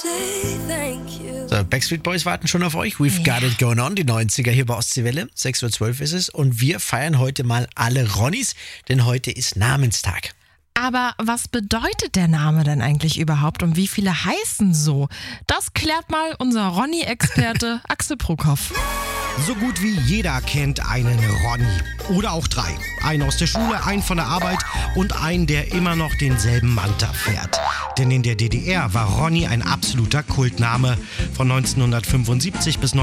So, Backstreet Boys warten schon auf euch. We've got it going on, die 90er hier bei Ostseewelle. 6:12 Uhr ist es und wir feiern heute mal alle Ronnies, denn heute ist Namenstag. Aber was bedeutet der Name denn eigentlich überhaupt und wie viele heißen so? Das klärt mal unser Ronny-Experte Axel Prokop. So gut wie jeder kennt einen Ronny. Oder auch 3. Einen aus der Schule, einen von der Arbeit und einen, der immer noch denselben Manta fährt. Denn in der DDR war Ronny ein absoluter Kultname. Von 1975 bis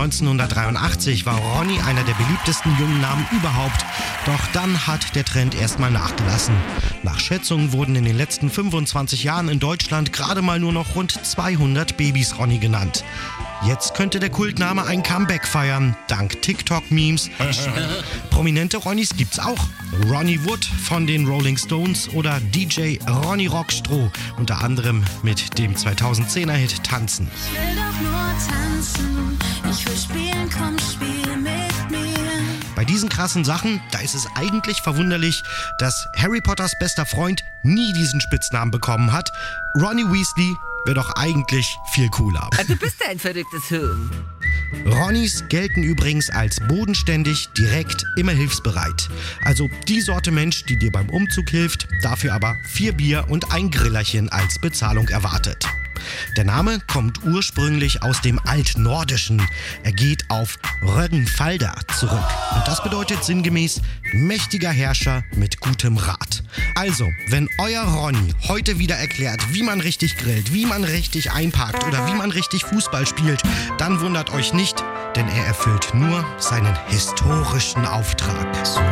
1983 war Ronny einer der beliebtesten jungen Namen überhaupt. Doch dann hat der Trend erstmal nachgelassen. Nach Schätzungen wurden in den letzten 25 Jahren in Deutschland gerade mal nur noch rund 200 Babys Ronny genannt. Jetzt könnte der Kultname ein Comeback feiern, dank TikTok-Memes. Prominente Ronnys gibt's auch. Ronnie Wood von den Rolling Stones oder DJ Ronny Rockstroh, unter anderem mit dem 2010er-Hit Tanzen. Ich will doch nur tanzen, ich will spielen, komm, spiel mit mir. Bei diesen krassen Sachen, da ist es eigentlich verwunderlich, dass Harry Potters bester Freund nie diesen Spitznamen bekommen hat. Ronny Weasley wäre doch eigentlich viel cooler. Du bist ein verrücktes Huhn. Ronnys gelten übrigens als bodenständig, direkt, immer hilfsbereit. Also die Sorte Mensch, die dir beim Umzug hilft, dafür aber 4 Bier und ein Grillerchen als Bezahlung erwartet. Der Name kommt ursprünglich aus dem Altnordischen. Er geht auf Rögnvalda zurück. Und das bedeutet sinngemäß mächtiger Herrscher mit gutem Rat. Also, wenn euer Ronny heute wieder erklärt, wie man richtig grillt, wie man richtig einparkt oder wie man richtig Fußball spielt, dann wundert euch nicht, denn er erfüllt nur seinen historischen Auftrag. So.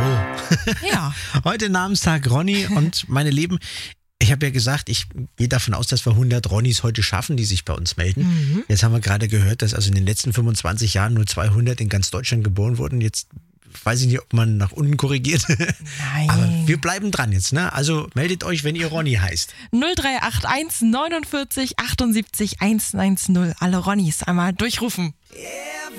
Ja. Heute Namenstag Ronny und meine Lieben, ich habe ja gesagt, ich gehe davon aus, dass wir 100 Ronnys heute schaffen, die sich bei uns melden. Jetzt haben wir gerade gehört, dass also in den letzten 25 Jahren nur 200 in ganz Deutschland geboren wurden. Jetzt weiß ich nicht, ob man nach unten korrigiert. Nein. Aber wir bleiben dran jetzt, ne? Also meldet euch, wenn ihr Ronny heißt. 0381 49 78 110. Alle Ronnys einmal durchrufen. Yeah.